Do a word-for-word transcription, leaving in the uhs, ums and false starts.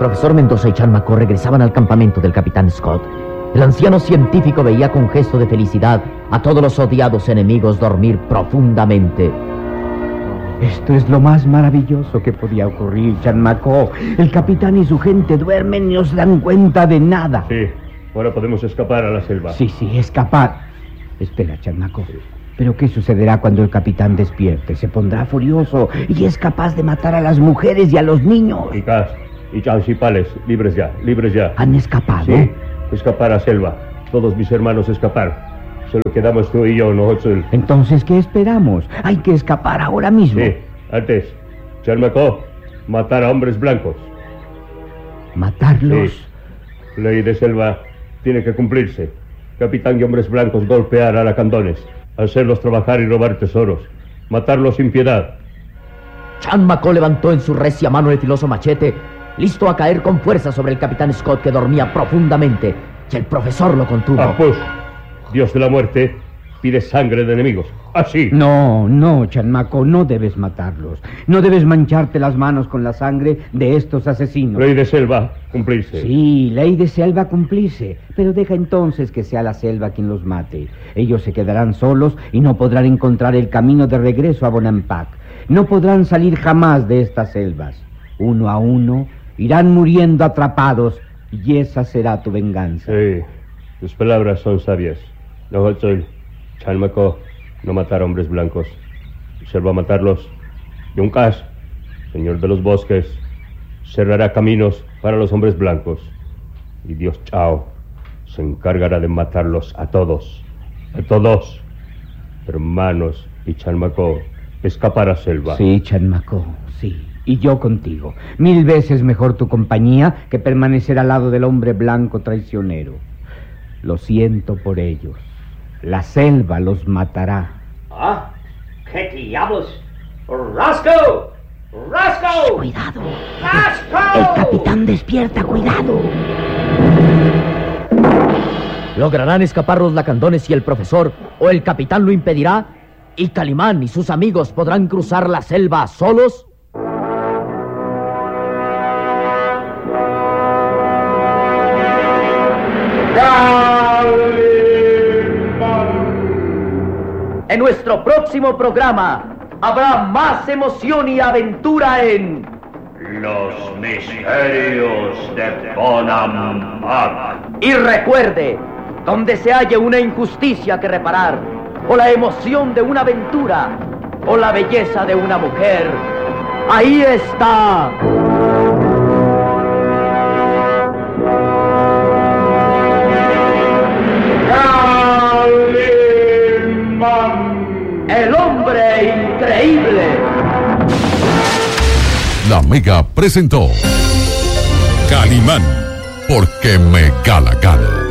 profesor Mendoza y Chanmaco regresaban al campamento del capitán Scott, el anciano científico veía con gesto de felicidad a todos los odiados enemigos dormir profundamente. Esto es lo más maravilloso que podía ocurrir, Chanmaco. El capitán y su gente duermen y no se dan cuenta de nada. Sí, ahora podemos escapar a la selva. Sí, sí, escapar. Espera, Chanmaco. ¿Pero qué sucederá cuando el capitán despierte? Se pondrá furioso y es capaz de matar a las mujeres y a los niños. Y Cas y Chanchipales, libres ya, libres ya. ¿Han escapado? Sí, escapar a selva. Todos mis hermanos escapar. Solo quedamos tú y yo, nosotros. Entonces, ¿qué esperamos? Hay que escapar ahora mismo. Sí, antes, Chanmaco, matar a hombres blancos. ¿Matarlos? Sí. Ley de selva tiene que cumplirse. Capitán y hombres blancos golpear a lacandones, hacerlos trabajar y robar tesoros, matarlos sin piedad. Chanmaco levantó en su recia mano el filoso machete, listo a caer con fuerza sobre el capitán Scott, que dormía profundamente, y el profesor lo contuvo. Ah, pues, Dios de la muerte pide sangre de enemigos. Así. No, no, Chanmaco, no debes matarlos. No debes mancharte las manos con la sangre de estos asesinos. Ley de selva, cumplirse. Sí, ley de selva, cumplirse. Pero deja entonces que sea la selva quien los mate. Ellos se quedarán solos y no podrán encontrar el camino de regreso a Bonampak. No podrán salir jamás de estas selvas. Uno a uno irán muriendo atrapados y esa será tu venganza. Sí, tus palabras son sabias. Nosotros, Chanmaco, no matar hombres blancos. Se va a matarlos. Yuncas, señor de los bosques, cerrará caminos para los hombres blancos. Y Dios Chao se encargará de matarlos a todos. A todos. Hermanos y Chanmaco, escapar a selva. Sí, Chanmaco, sí. Y yo contigo. Mil veces mejor tu compañía que permanecer al lado del hombre blanco traicionero. Lo siento por ellos. La selva los matará. ¿Ah? ¿Qué diablos? ¡Roscoe! ¡Roscoe! ¡Cuidado! ¡Roscoe! El capitán despierta, cuidado. ¿Lograrán escapar los lacandones y el profesor, o el capitán lo impedirá? ¿Y Calimán y sus amigos podrán cruzar la selva solos? En nuestro próximo programa habrá más emoción y aventura en Los misterios de Bonampak. Y recuerde, donde se halle una injusticia que reparar, o la emoción de una aventura, o la belleza de una mujer, ahí está el hombre increíble. La Mega presentó Calimán, porque me gana gana.